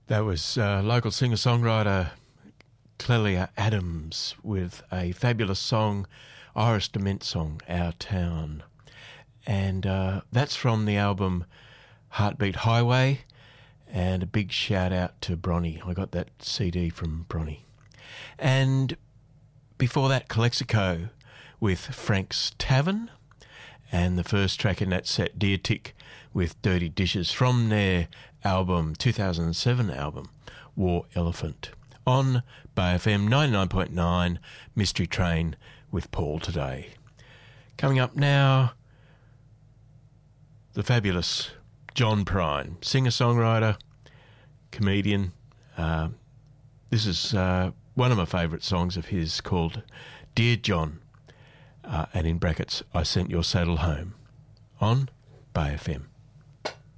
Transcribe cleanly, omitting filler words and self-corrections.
That was local singer-songwriter Clelia Adams with a fabulous song, Iris DeMent song, Our Town. And that's from the album Heartbeat Highway, and a big shout out to Bronny. I got that CD from Bronny. And before that, Calexico with Frank's Tavern, and the first track in that set, Deer Tick with Dirty Dishes, from their album, 2007 album, War Elephant. On Bay FM 99.9, Mystery Train with Paul today. Coming up now, the fabulous John Prine, singer-songwriter, comedian. This is one of my favourite songs of his called Dear John, and in brackets, I Sent Your Saddle Home, on Bay FM.